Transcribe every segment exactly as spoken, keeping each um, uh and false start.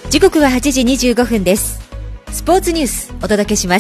時刻ははちじにじゅうごふんです。スポーツニュースお届けします。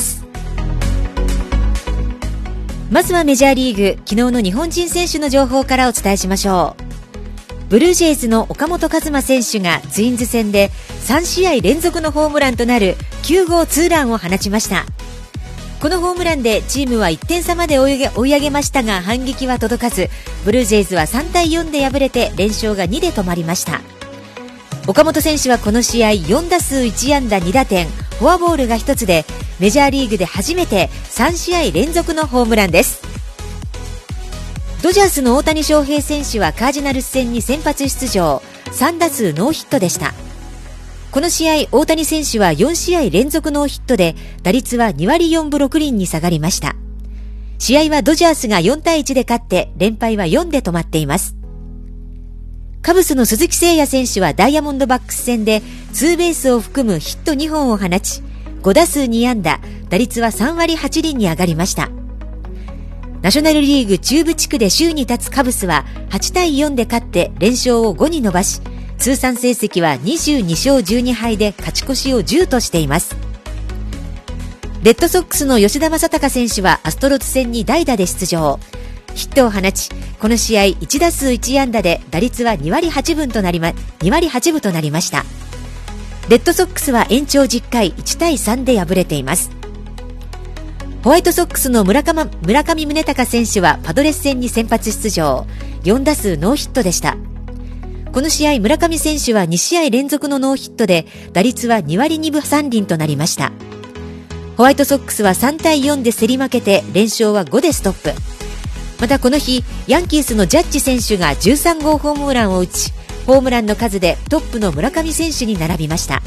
まずはメジャーリーグ、昨日の日本人選手の情報からお伝えしましょう。ブルージェイズの岡本和真選手がツインズ戦でさんしあい連続のホームランとなるきゅうごうツーランを放ちました。このホームランでチームはいってんさまで追い上げ、追い上げましたが反撃は届かず、ブルージェイズはさんたいよんで敗れて連勝がにで止まりました。岡本選手はこの試合よんだすういちあんだにだてん、フォアボールがひとつでメジャーリーグで初めてさんしあい連続のホームランです。ドジャースの大谷翔平選手はカージナルス戦に先発出場、さんだすうノーヒットでした。この試合、大谷選手はよんしあい連続ノーヒットで打率はにわりよんぶろくりんに下がりました。試合はドジャースがよんたいいちで勝って連敗はよんで止まっています。カブスの鈴木誠也選手はダイヤモンドバックス戦でツーベースを含むヒットにほんを放ち、ごだすうにあんだ、打率はさんわりはちりんに上がりました。ナショナルリーグ中部地区で首位に立つカブスははちたいよんで勝って連勝をごに伸ばし、通算成績はにじゅうにしょうじゅうにはいで勝ち越しをじゅうとしています。レッドソックスの吉田正尚選手はアストロズ戦に代打で出場、ヒットを放ち、この試合いちだすういちあんだで打率はにわりはちぶとなりま、にわりはちぶとなりました。レッドソックスは延長じゅっかいいちたいさんで敗れています。ホワイトソックスの村上、村上宗隆選手はパドレス戦に先発出場、よんだすうノーヒットでした。この試合、村上選手はにしあい連続のノーヒットで打率はにわりにぶさんりんとなりました。ホワイトソックスはさんたいよんで競り負けて連勝はごでストップ。またこの日、ヤンキースのジャッジ選手がじゅうさんごうホームランを打ち、ホームランの数でトップの村上選手に並びました。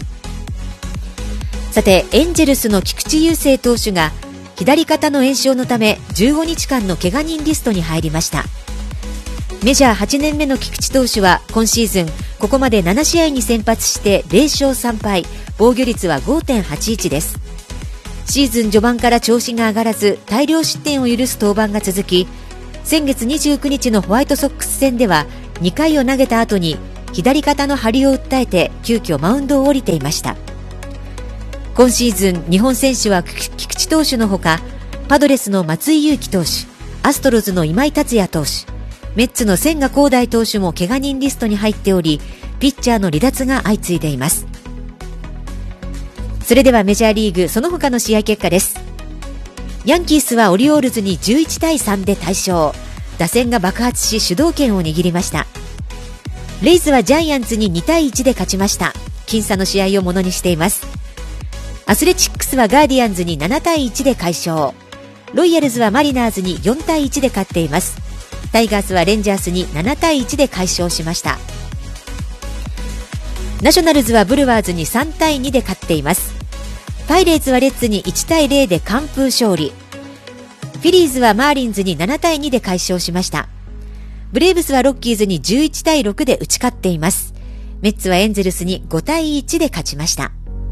さて、エンジェルスの菊池雄星投手が左肩の炎症のためじゅうごにちかんの怪我人リストに入りました。メジャーはちねんめの菊池投手は今シーズンここまでななしあいに先発してぜろしょうさんぱい、防御率は ごてんはちいち です。シーズン序盤から調子が上がらず大量失点を許す登板が続き、先月にじゅうくにちのホワイトソックス戦ではにかいを投げた後に左肩の張りを訴えて急遽マウンドを降りていました。今シーズン日本選手は菊池投手のほか、パドレスの松井裕樹投手、アストロズの今井達也投手、メッツの千賀滉大投手も怪我人リストに入っており、ピッチャーの離脱が相次いでいます。それではメジャーリーグその他の試合結果です。ヤンキースはオリオールズにじゅういちたいさんで大勝、打線が爆発し主導権を握りました。レイズはジャイアンツににたいいちで勝ちました。僅差の試合をものにしています。アスレチックスはガーディアンズにななたいいちで快勝、ロイヤルズはマリナーズによんたいいちで勝っています。タイガースはレンジャースにななたいいちで快勝しました。ナショナルズはブルワーズにさんたいにで勝っています。パイレーツはレッズにいちたいぜろで完封勝利、フィリーズはマーリンズにななたいにで快勝しました。ブレーブスはロッキーズにじゅういちたいろくで打ち勝っています。メッツはエンゼルスにごたいいちで勝ちました。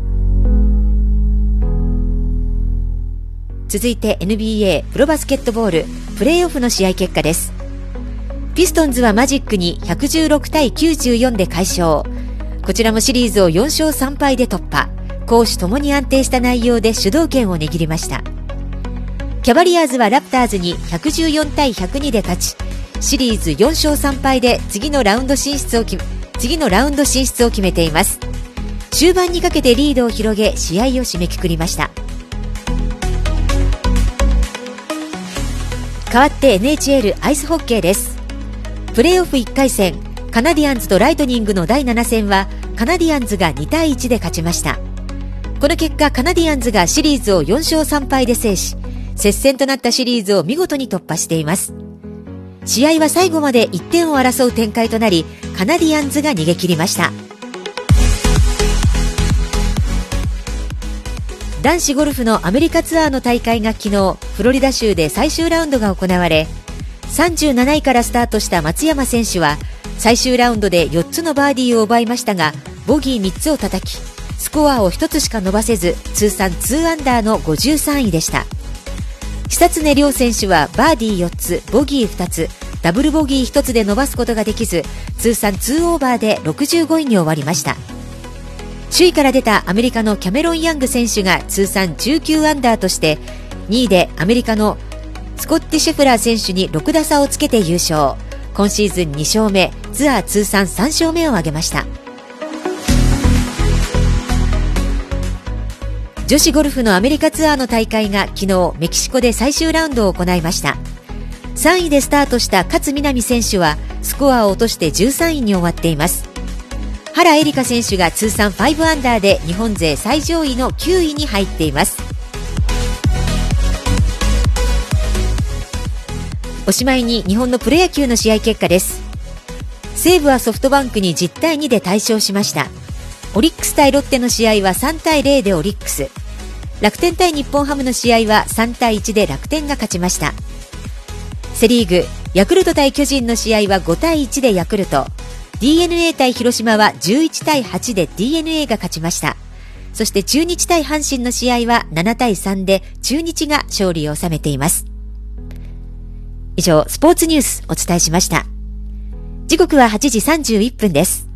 続いて エヌビーエー プロバスケットボールプレーオフの試合結果です。ピストンズはマジックにひゃくじゅうろくたいきゅうじゅうよんで快勝、こちらもシリーズをよんしょうさんぱいで突破、攻守ともに安定した内容で主導権を握りました。キャバリアーズはラプターズにひゃくじゅうよんたいひゃくにで勝ち、シリーズよんしょうさんぱいで次のラウンド進出を決め、次のラウンド進出を決めています。終盤にかけてリードを広げ試合を締めくくりました。代わって エヌエイチエル アイスホッケーです。プレーオフいっかいせん、カナディアンズとライトニングのだいななせんはカナディアンズがにたいいちで勝ちました。この結果、カナディアンズがシリーズをよんしょうさんぱいで制し、接戦となったシリーズを見事に突破しています。試合は最後までいってんを争う展開となり、カナディアンズが逃げ切りました。男子ゴルフのアメリカツアーの大会が昨日フロリダ州で最終ラウンドが行われ、さんじゅうなないからスタートした松山選手は最終ラウンドでよっつのバーディーを奪いましたが、ボギーみっつを叩きスコアをひとつしか伸ばせず通算にアンダーのごじゅうさんいでした。久常涼選手はバーディーよっつ、ボギーふたつ、ダブルボギーひとつで伸ばすことができず、通算にオーバーでろくじゅうごいに終わりました。 首位から出たアメリカのキャメロン・ヤング選手が通算じゅうきゅうアンダーとして、にいでアメリカのスコッティ・シェフラー選手にろくだ差をつけて優勝。今シーズンに勝目、ツアー通算さん勝目を挙げました。女子ゴルフのアメリカツアーの大会が昨日メキシコで最終ラウンドを行いました。さんいでスタートした勝みなみ選手はスコアを落としてじゅうさんいに終わっています。原英莉花選手が通算ごアンダーで日本勢最上位のきゅういに入っています。おしまいに日本のプロ野球の試合結果です。西武はソフトバンクにじゅうたいにで大勝しました。オリックス対ロッテの試合はさんたいゼロでオリックス、楽天対日本ハムの試合はさんたいいちで楽天が勝ちました。セリーグ、ヤクルト対巨人の試合はごたいいちでヤクルト、 ディーエヌエー 対広島はじゅういちたいはちで ディーエヌエー が勝ちました。そして中日対阪神の試合はななたいさんで中日が勝利を収めています。以上、スポーツニュースお伝えしました。時刻ははちじさんじゅういっぷんです。